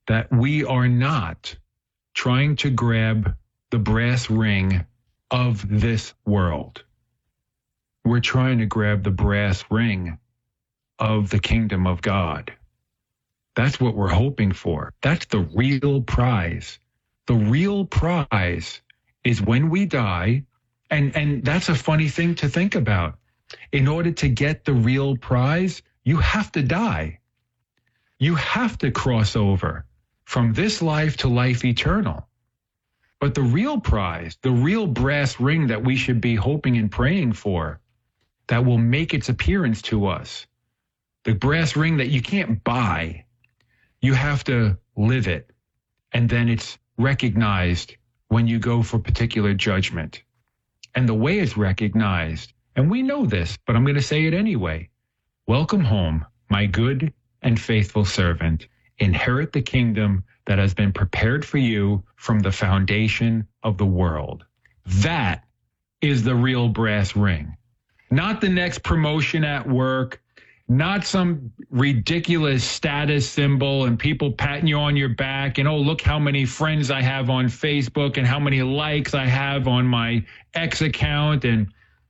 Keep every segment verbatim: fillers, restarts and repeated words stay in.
that we are not trying to grab the brass ring of this world. We're trying to grab the brass ring of the kingdom of God. That's what we're hoping for. That's the real prize. The real prize is when we die, and, and that's a funny thing to think about. In order to get the real prize, you have to die. You have to cross over from this life to life eternal. But the real prize, the real brass ring that we should be hoping and praying for, that will make its appearance to us, the brass ring that you can't buy, you have to live it, and then it's recognized when you go for particular judgment. And the way it's recognized, and we know this, but I'm going to say it anyway. Welcome home, my good and faithful servant. Inherit the kingdom that has been prepared for you from the foundation of the world. That is the real brass ring. Not the next promotion at work, not some ridiculous status symbol and people patting you on your back and, oh, look how many friends I have on Facebook and how many likes I have on my X account. And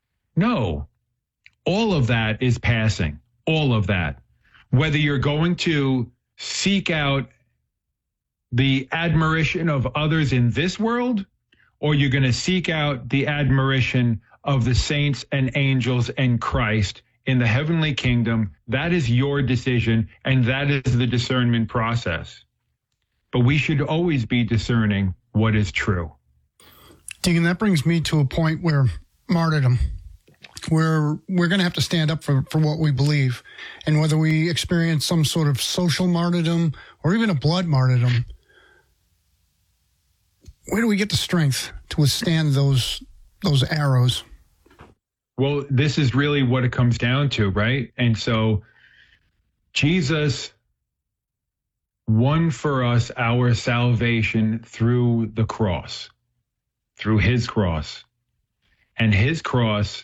no, all of that is passing, all of that. Whether you're going to seek out the admiration of others in this world, or you're going to seek out the admiration of the saints and angels and Christ in the heavenly kingdom, that is your decision, and that is the discernment process. But we should always be discerning what is true. Deacon, that brings me to a point where martyrdom, where we're going to have to stand up for, for what we believe. And whether we experience some sort of social martyrdom or even a blood martyrdom, where do we get the strength to withstand those those arrows? Well, this is really what it comes down to, right? And so Jesus won for us our salvation through the cross, through his cross. And his cross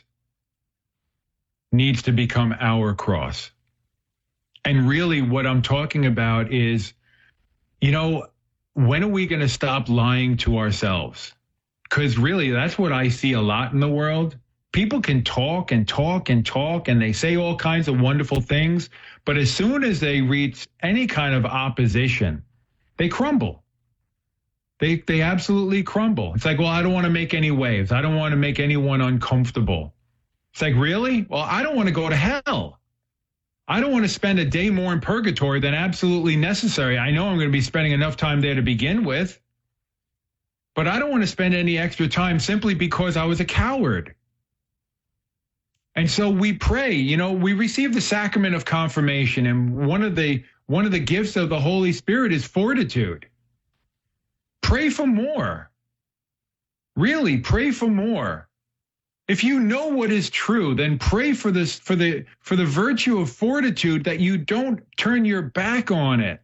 needs to become our cross. And really what I'm talking about is, you know, when are we going to stop lying to ourselves? Because really, that's what I see a lot in the world. People can talk and talk and talk, and they say all kinds of wonderful things. But as soon as they reach any kind of opposition, they crumble. They they absolutely crumble. It's like, well, I don't want to make any waves. I don't want to make anyone uncomfortable. It's like, really? Well, I don't want to go to hell. I don't want to spend a day more in purgatory than absolutely necessary. I know I'm going to be spending enough time there to begin with, but I don't want to spend any extra time simply because I was a coward. And so we pray, you know, we receive the sacrament of confirmation, and one of the one of the gifts of the Holy Spirit is fortitude. Pray for more. Really, pray for more. If you know what is true, then pray for this, for the for the virtue of fortitude, that you don't turn your back on it.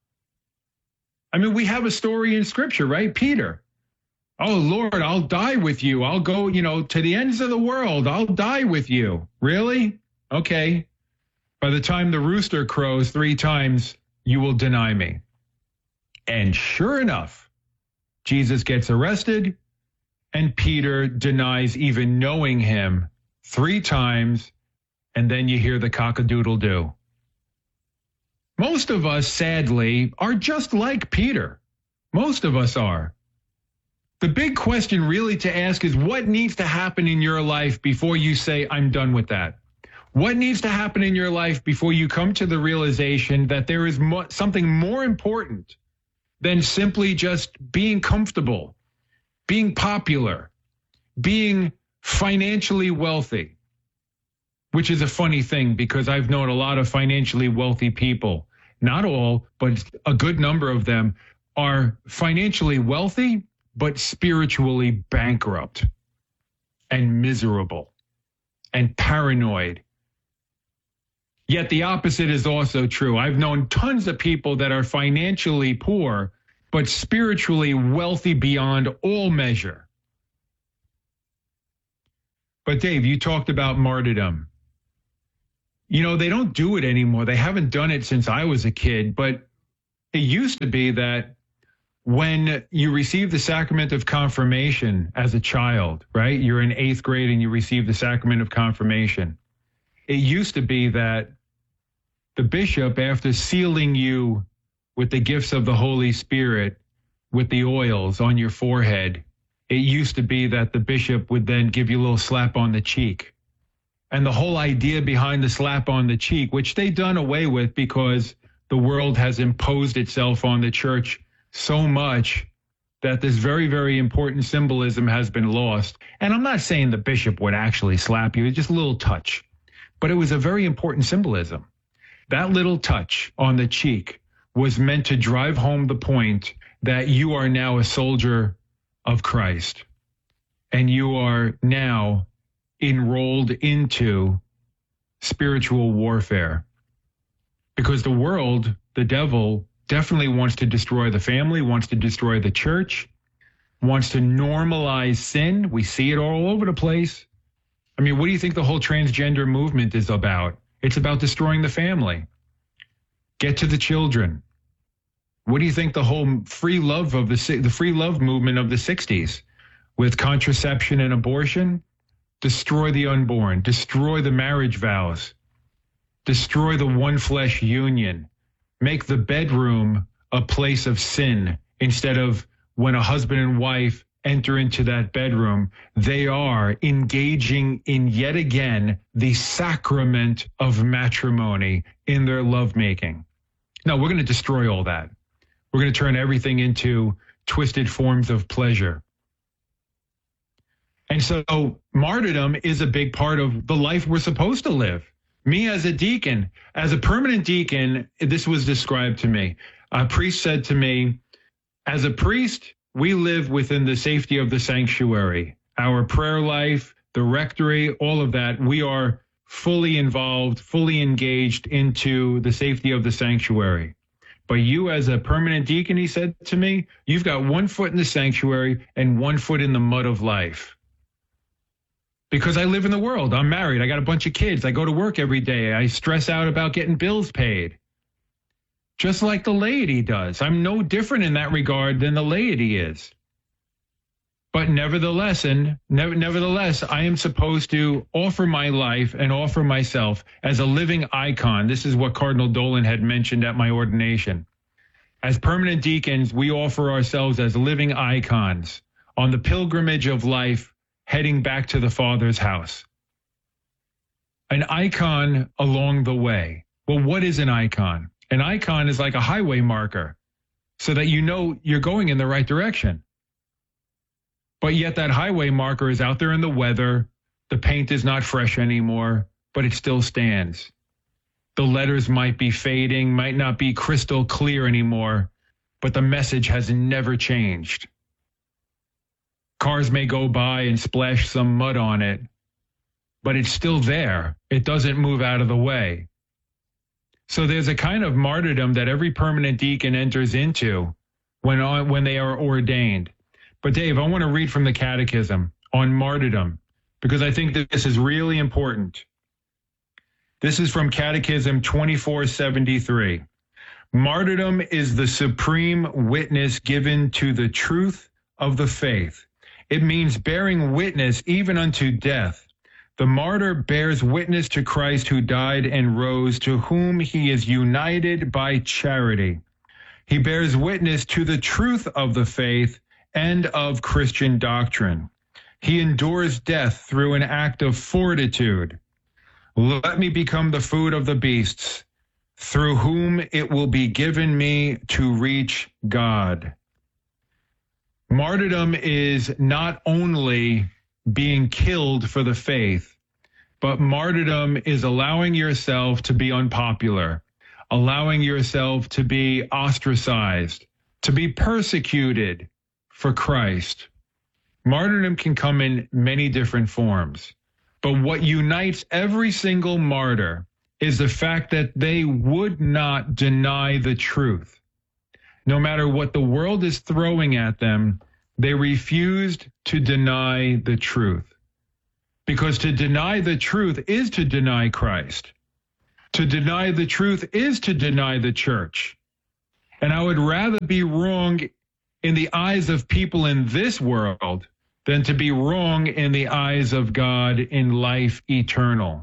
I mean, we have a story in Scripture, right? Peter. Oh, Lord, I'll die with you. I'll go, you know, to the ends of the world. I'll die with you. Really? Okay. By the time the rooster crows three times, you will deny me. And sure enough, Jesus gets arrested, and Peter denies even knowing him three times, and then you hear the cock-a-doodle-doo. Most of us, sadly, are just like Peter. Most of us are. The big question really to ask is, what needs to happen in your life before you say, I'm done with that? What needs to happen in your life before you come to the realization that there is mo- something more important than simply just being comfortable, being popular, being financially wealthy? Which is a funny thing, because I've known a lot of financially wealthy people. Not all, but a good number of them are financially wealthy, but spiritually bankrupt and miserable and paranoid. Yet the opposite is also true. I've known tons of people that are financially poor, but spiritually wealthy beyond all measure. But Dave, you talked about martyrdom. You know, they don't do it anymore. They haven't done it since I was a kid, but it used to be that when you receive the sacrament of confirmation as a child, right? You're in eighth grade and you receive the sacrament of confirmation. It used to be that the bishop, after sealing you with the gifts of the Holy Spirit, with the oils on your forehead, it used to be that the bishop would then give you a little slap on the cheek. And the whole idea behind the slap on the cheek, which they've done away with because the world has imposed itself on the church so much that this very, very important symbolism has been lost. And I'm not saying the bishop would actually slap you, it's just a little touch. But it was a very important symbolism. That little touch on the cheek was meant to drive home the point that you are now a soldier of Christ. And you are now enrolled into spiritual warfare. Because the world, the devil, definitely wants to destroy the family, wants to destroy the church, wants to normalize sin. We see it all over the place. I mean, what do you think the whole transgender movement is about? It's about destroying the family. Get to the children. What do you think the whole free love of the the free love movement of the sixties with contraception and abortion? Destroy the unborn, destroy the marriage vows, destroy the one flesh union. Make the bedroom a place of sin instead of when a husband and wife enter into that bedroom, they are engaging in yet again the sacrament of matrimony in their lovemaking. No, we're going to destroy all that. We're going to turn everything into twisted forms of pleasure. And so martyrdom is a big part of the life we're supposed to live. Me as a deacon, as a permanent deacon, this was described to me. A priest said to me, as a priest, we live within the safety of the sanctuary. Our prayer life, the rectory, all of that, we are fully involved, fully engaged into the safety of the sanctuary. But you as a permanent deacon, he said to me, you've got one foot in the sanctuary and one foot in the mud of life. Because I live in the world. I'm married. I got a bunch of kids. I go to work every day. I stress out about getting bills paid. Just like the laity does. I'm no different in that regard than the laity is. But nevertheless, and never, nevertheless, I am supposed to offer my life and offer myself as a living icon. This is what Cardinal Dolan had mentioned at my ordination. As permanent deacons, we offer ourselves as living icons on the pilgrimage of life, heading back to the Father's house. An icon along the way. Well, what is an icon? An icon is like a highway marker so that you know you're going in the right direction. But yet that highway marker is out there in the weather. The paint is not fresh anymore, but it still stands. The letters might be fading, might not be crystal clear anymore, but the message has never changed. Cars may go by and splash some mud on it, but it's still there. It doesn't move out of the way. So there's a kind of martyrdom that every permanent deacon enters into when, on, when they are ordained. But Dave, I want to read from the Catechism on martyrdom because I think that this is really important. This is from Catechism twenty-four seventy-three. Martyrdom is the supreme witness given to the truth of the faith. It means bearing witness even unto death. The martyr bears witness to Christ who died and rose, to whom he is united by charity. He bears witness to the truth of the faith and of Christian doctrine. He endures death through an act of fortitude. Let me become the food of the beasts, through whom it will be given me to reach God. Martyrdom is not only being killed for the faith, but martyrdom is allowing yourself to be unpopular, allowing yourself to be ostracized, to be persecuted for Christ. Martyrdom can come in many different forms, but what unites every single martyr is the fact that they would not deny the truth. No matter what the world is throwing at them, they refused to deny the truth. Because to deny the truth is to deny Christ. To deny the truth is to deny the church. And I would rather be wrong in the eyes of people in this world than to be wrong in the eyes of God in life eternal.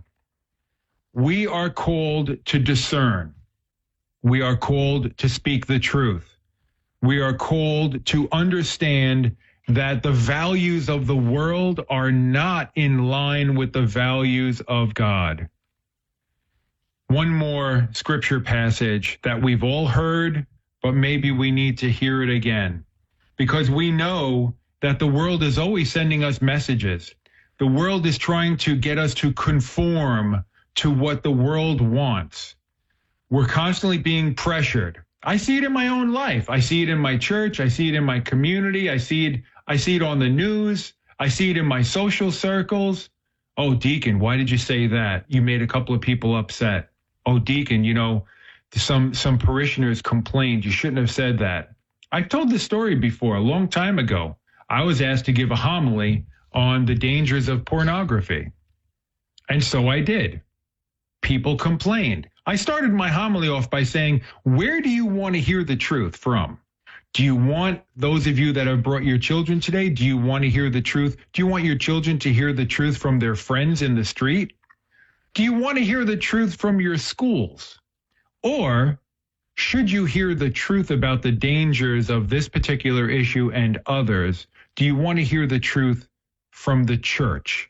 We are called to discern. We are called to speak the truth. We are called to understand that the values of the world are not in line with the values of God. One more scripture passage that we've all heard, but maybe we need to hear it again, because we know that the world is always sending us messages. The world is trying to get us to conform to what the world wants. We're constantly being pressured. I see it in my own life. I see it in my church. I see it in my community. I see it, I see it on the news. I see it in my social circles. Oh, Deacon, why did you say that? You made a couple of people upset. Oh, Deacon, you know, some, some parishioners complained. You shouldn't have said that. I've told this story before, a long time ago. I was asked to give a homily on the dangers of pornography. And so I did. People complained. I started my homily off by saying, where do you want to hear the truth from? Do you want, those of you that have brought your children today, do you want to hear the truth? Do you want your children to hear the truth from their friends in the street? Do you want to hear the truth from your schools? Or should you hear the truth about the dangers of this particular issue and others? Do you want to hear the truth from the church?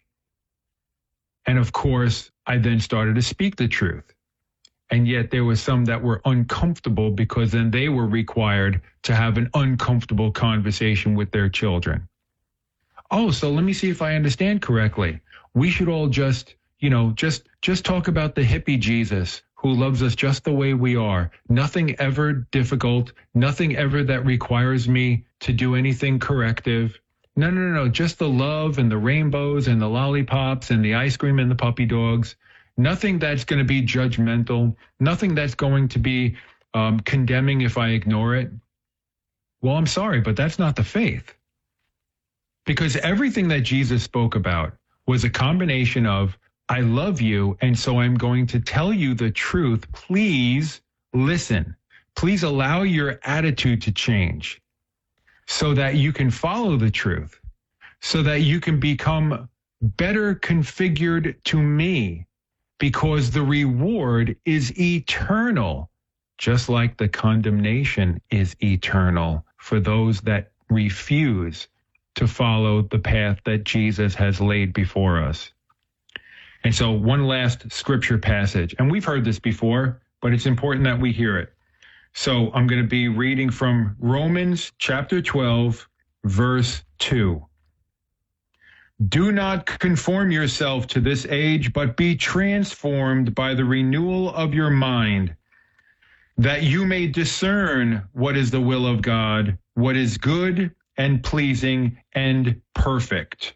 And of course, I then started to speak the truth. And yet there were some that were uncomfortable because then they were required to have an uncomfortable conversation with their children. Oh, so let me see if I understand correctly. We should all just, you know, just, just talk about the hippie Jesus who loves us just the way we are. Nothing ever difficult, nothing ever that requires me to do anything corrective. No, no, no, no, just the love and the rainbows and the lollipops and the ice cream and the puppy dogs. Nothing that's going to be judgmental, nothing that's going to be um, condemning if I ignore it. Well, I'm sorry, but that's not the faith. Because everything that Jesus spoke about was a combination of, I love you, and so I'm going to tell you the truth. Please listen. Please allow your attitude to change so that you can follow the truth, so that you can become better configured to me, because the reward is eternal, just like the condemnation is eternal for those that refuse to follow the path that Jesus has laid before us. And so one last scripture passage, and we've heard this before, but it's important that we hear it. So I'm going to be reading from Romans chapter twelve, verse two. Do not conform yourself to this age, but be transformed by the renewal of your mind, that you may discern what is the will of God, what is good and pleasing and perfect.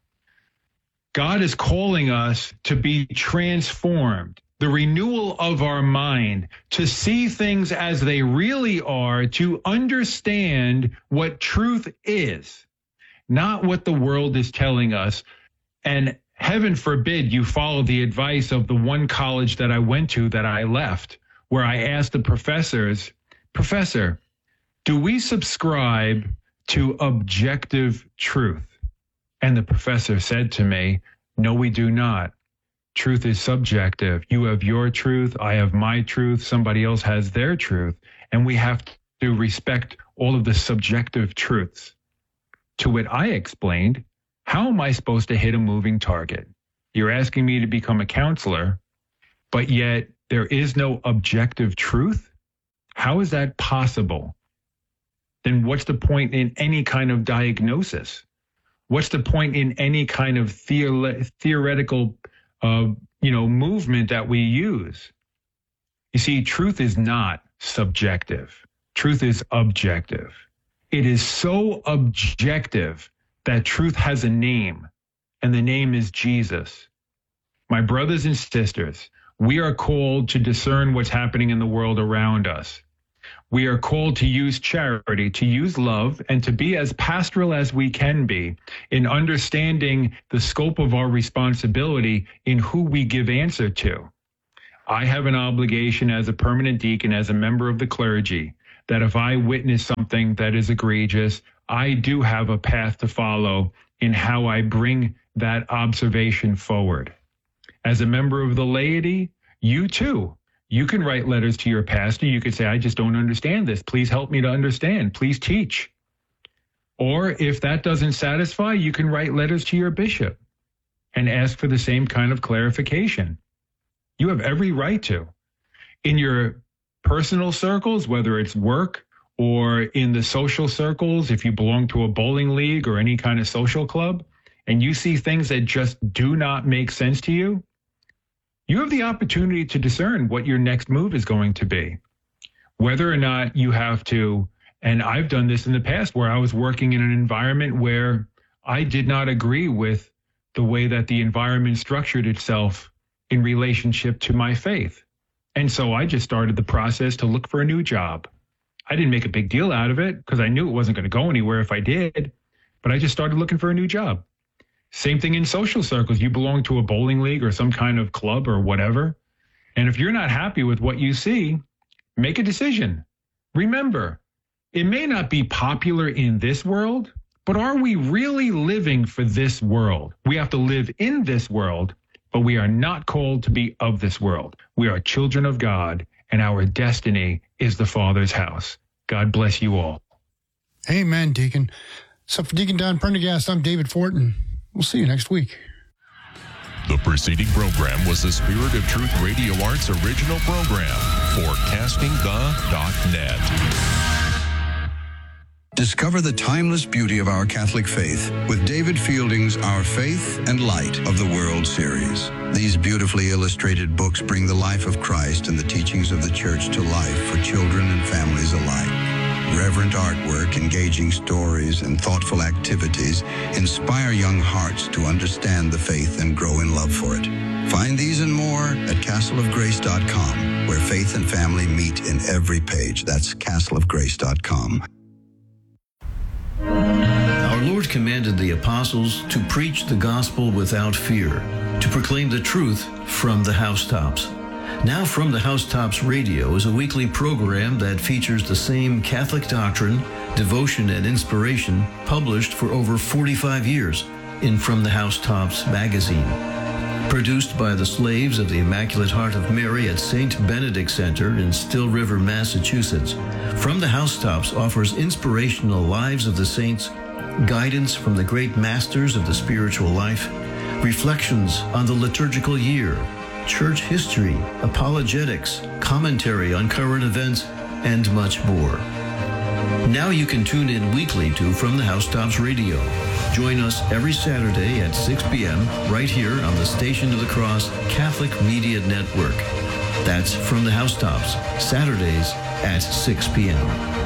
God is calling us to be transformed, the renewal of our mind, to see things as they really are, to understand what truth is. Not what the world is telling us. And heaven forbid you follow the advice of the one college that I went to that I left, where I asked the professors, Professor, do we subscribe to objective truth? And the professor said to me, no, we do not. Truth is subjective. You have your truth. I have my truth. Somebody else has their truth. And we have to respect all of the subjective truths. To which I explained, how am I supposed to hit a moving target? You're asking me to become a counselor, but yet there is no objective truth? How is that possible? Then what's the point in any kind of diagnosis? What's the point in any kind of theore- theoretical, uh, you know, movement that we use? You see, truth is not subjective. Truth is objective. It is so objective that truth has a name, and the name is Jesus. My brothers and sisters, we are called to discern what's happening in the world around us. We are called to use charity, to use love, and to be as pastoral as we can be in understanding the scope of our responsibility in who we give answer to. I have an obligation as a permanent deacon, as a member of the clergy, that if I witness something that is egregious, I do have a path to follow in how I bring that observation forward. As a member of the laity, you too, you can write letters to your pastor. You could say, I just don't understand this. Please help me to understand. Please teach. Or if that doesn't satisfy, you can write letters to your bishop and ask for the same kind of clarification. You have every right to. In your personal circles, whether it's work or in the social circles, if you belong to a bowling league or any kind of social club, and you see things that just do not make sense to you, you have the opportunity to discern what your next move is going to be. Whether or not you have to, and I've done this in the past where I was working in an environment where I did not agree with the way that the environment structured itself in relationship to my faith. And so I just started the process to look for a new job. I didn't make a big deal out of it because I knew it wasn't going to go anywhere if I did, but I just started looking for a new job. Same thing in social circles. You belong to a bowling league or some kind of club or whatever. And if you're not happy with what you see, make a decision. Remember, it may not be popular in this world, but are we really living for this world? We have to live in this world, but we are not called to be of this world. We are children of God, and our destiny is the Father's house. God bless you all. Amen, Deacon. So for Deacon Don Prendergast, I'm David Fortin. We'll see you next week. The preceding program was the Spirit of Truth Radio Arts original program for casting the dot net. Discover the timeless beauty of our Catholic faith with David Fielding's Our Faith and Light of the World series. These beautifully illustrated books bring the life of Christ and the teachings of the Church to life for children and families alike. Reverent artwork, engaging stories, and thoughtful activities inspire young hearts to understand the faith and grow in love for it. Find these and more at castle of grace dot com, where faith and family meet in every page. That's castle of grace dot com. Our Lord commanded the apostles to preach the gospel without fear, to proclaim the truth from the housetops. Now From the Housetops Radio is a weekly program that features the same Catholic doctrine, devotion, and inspiration published for over forty-five years in From the Housetops magazine. Produced by the slaves of the Immaculate Heart of Mary at Saint Benedict Center in Still River, Massachusetts, From the Housetops offers inspirational lives of the saints, guidance from the great masters of the spiritual life, reflections on the liturgical year, church history, apologetics, commentary on current events, and much more. Now you can tune in weekly to From the Housetops Radio. Join us every Saturday at six p.m. right here on the Station of the Cross Catholic Media Network. That's From the Housetops, Saturdays at six p.m.